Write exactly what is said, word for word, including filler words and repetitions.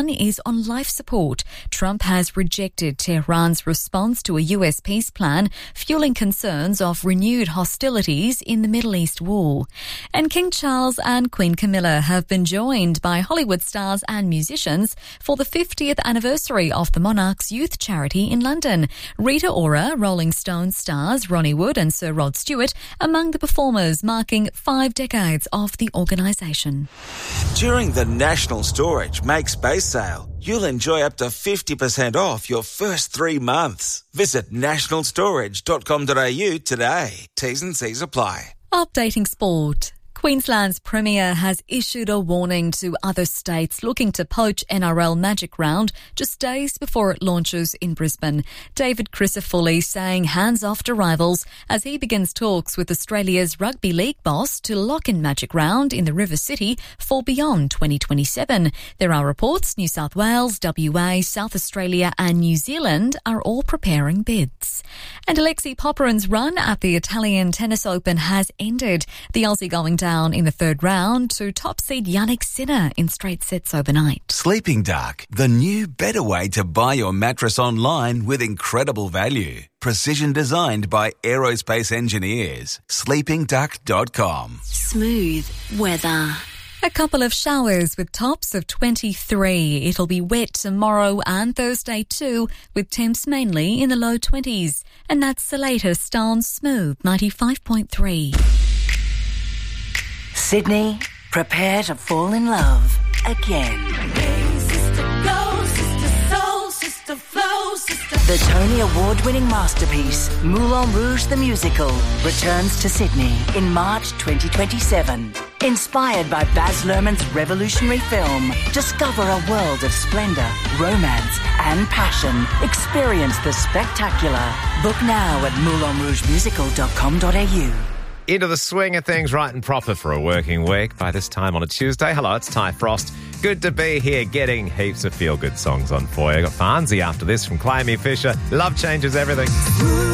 Iran is on life support. Trump has rejected Tehran's response to a U S peace plan, fueling concerns of renewed hostilities in the Middle East war. And King Charles and Queen Camilla have been joined by Hollywood stars and musicians for the fiftieth anniversary of the monarch's youth charity in London. Rita Ora, Rolling Stones stars Ronnie Wood and Sir Rod Stewart among the performers, marking five decades of the organisation. During the National Storage Make Space sale, you'll enjoy up to fifty percent off your first three months. Visit national storage dot com dot a u today. T's and C's apply. Updating sport. Queensland's Premier has issued a warning to other states looking to poach N R L Magic Round just days before it launches in Brisbane. David Crisafulli saying hands off to rivals as he begins talks with Australia's rugby league boss to lock in Magic Round in the River City for beyond twenty twenty-seven. There are reports New South Wales, W A, South Australia and New Zealand are all preparing bids. And Alexei Popyrin's run at the Italian Tennis Open has ended. The Aussie going down in the third round to top seed Yannick Sinner in straight sets overnight. Sleeping Dark, the new better way to buy your mattress online with incredible value. Precision designed by aerospace engineers. sleeping duck dot com. Smooth weather. A couple of showers with tops of twenty-three. It'll be wet tomorrow and Thursday too, with temps mainly in the low twenties. And that's the latest on Smooth ninety-five point three. Sydney, prepare to fall in love again. Hey, sister, go, sister, soul, sister, flow, sister. The Tony Award-winning masterpiece, Moulin Rouge the Musical, returns to Sydney in March twenty twenty-seven. Inspired by Baz Luhrmann's revolutionary film, discover a world of splendour, romance and passion. Experience the spectacular. Book now at moulin rouge musical dot com dot a u. Into the swing of things right and proper for a working week by this time on a Tuesday. Hello, it's Ty Frost. Good to be here getting heaps of feel-good songs on for you. Got Farnsey after this from Clammy Fisher. Love changes everything.